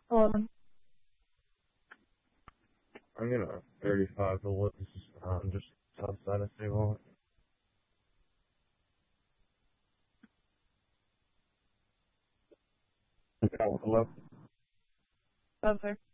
11. I'm gonna 35 to Woods, just outside of City Hall. Hello? That's there.